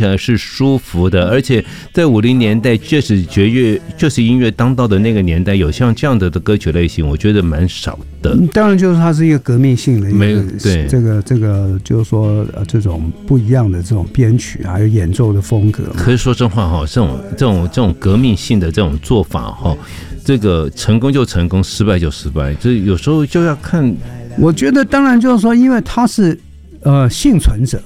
是舒服的，而且在50年代爵士音乐当道的那个年代，有像这样的歌曲类型，我觉得蛮少的。 当然就是它是一个革命性的一个， 对这个就是说这种不一样的这种编曲还有演奏的风格。 可是说真话哈，这种革命性的这种做法哈，这个成功就成功，失败就失败，这有时候就要看。 我觉得当然就是说，因为他是幸存者。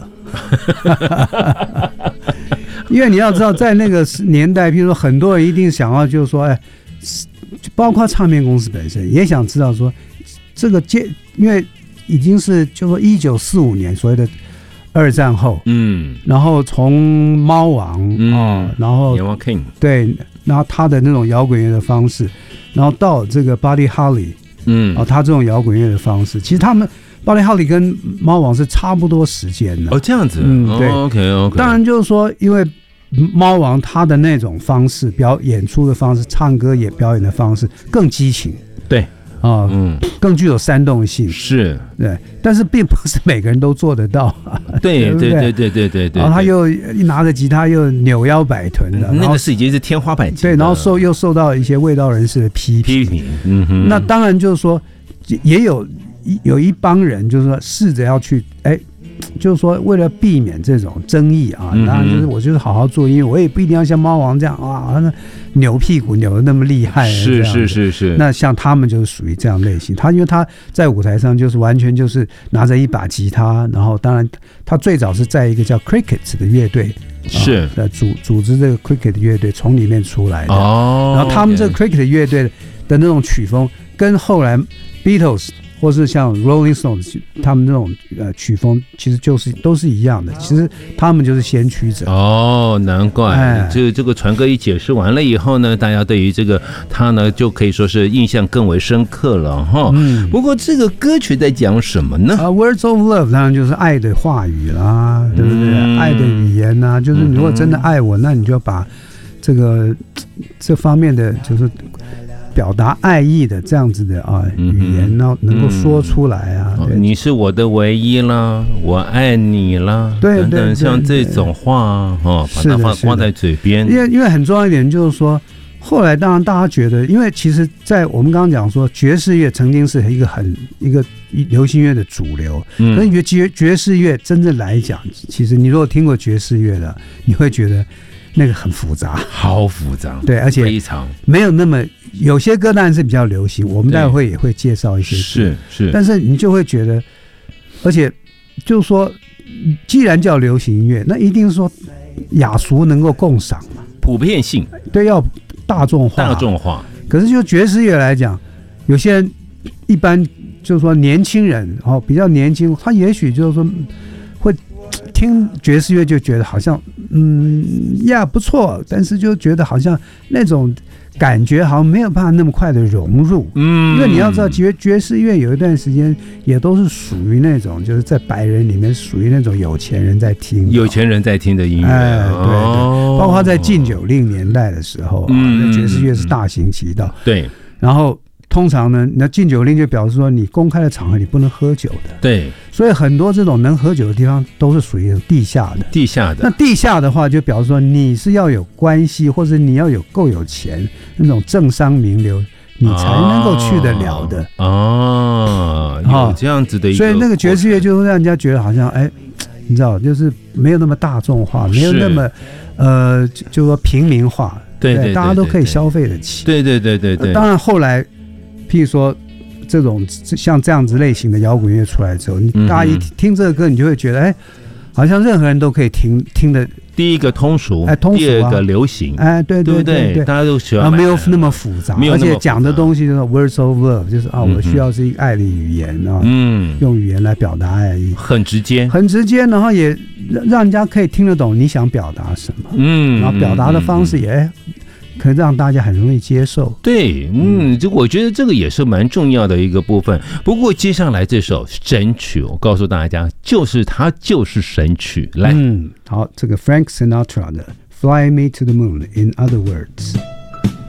因为你要知道，在那个年代，比如说很多人一定想要，就是说，包括唱片公司本身也想知道说，这个因为已经是就是说1945年所谓的二战后，然后从猫王然后对，然后他的那种摇滚乐的方式，然后到这个 Buddy Holly，他这种摇滚乐的方式，其实他们。Buddy Holly 跟猫王是差不多时间的这样子， 对 ，OK， 当然就是说，因为猫王他的那种方式，演出的方式，唱歌也表演的方式更激情， 对更具有煽动性， 是， 对，但是并不是每个人都做得到， 对， 然后他又拿着吉他又扭腰摆臀的， 那个是已经是天花板级， 对，然后又受到一些卫道人士的批评，那当然就是说，也有一帮人就是说试着要去就是说为了避免这种争议啊，当然就是我就是好好做音乐，我也不一定要像猫王这样扭屁股扭得那么厉害， 是。 那像他们就是属于这样类型，因为他在舞台上就是完全就是拿着一把吉他，然后当然他最早是在一个叫 Crickets 的乐队是组织这个 Cricket 乐队从里面出来的然后他们这个 Cricket 乐队的那种曲风跟后来 Beatles或是像 Rolling Stones 他们那种曲风其实就是都是一样的，其实他们就是先驱者难怪这个传哥一解释完了以后呢，大家对于这个他呢就可以说是印象更为深刻了哈。不过这个歌曲在讲什么呢 ？Words of Love 当然就是爱的话语啦，对不对？爱的语言啊，就是你如果真的爱我，那你就把这方面的就是表达爱意的这样子的语言，然后能够说出来你是我的唯一啦，我爱你啦， 对等等，像这种话把它挂在嘴边。 因为很重要一点就是说，后来当然大家觉得，因为其实，在我们刚刚讲说，爵士乐曾经是一个流行乐的主流，可是爵士乐真正来讲，其实你如果听过爵士乐的，你会觉得那个很复杂， 好复杂， 对，而且非常没有那么。有些歌当然是比较流行，我们待会也会介绍一些是， 但是你就会觉得，而且就是说，既然叫流行音乐，那一定是说雅俗能够共赏嘛， 普遍性， 对，要大众化。可是就爵士乐来讲，有些人一般就是说年轻人比较年轻，他也许就是说会听爵士乐就觉得好像不错，但是就觉得好像那种。感觉好像没有办法那么快的融入，因为你要知道爵士乐有一段时间也都是属于那种就是在白人里面属于那种有钱人在听的音乐， 对，包括在禁酒令年代的时候那爵士乐是大行其道， 对，然后通常呢，那禁酒令就表示说你公开的场合你不能喝酒的， 对， 所以很多这种能喝酒的地方都是属于地下的。那地下的话，就表示说你是要有关系，或者你要够有钱，那种政商名流，你才能够去得了的。 有这样子的一个， 所以那个爵士乐就会让人家觉得好像你知道，就是没有那么大众化，没有那么就说平民化， 对， 大家都可以消费得起。 对。 当然后来。譬如说，这种像这样子类型的摇滚乐出来之后，大家一听这个歌，你就会觉得，好像任何人都可以听的。 第一个通俗，第二个流行， 对不对？ 大家都喜欢， 没有那么复杂，而且讲的东西就是 words of love， 就是我需要是一个爱的语言用语言来表达爱意， 很直接， 然后也让人家可以听得懂你想表达什么，然后表达的方式也。可以让大家很容易接受。 对，我觉得这个也是蛮重要的一个部分。不过接下来这首神曲，我告诉大家，它就是神曲。来， 好，这个 Frank Sinatra 的《Fly Me to the Moon》，In Other Words。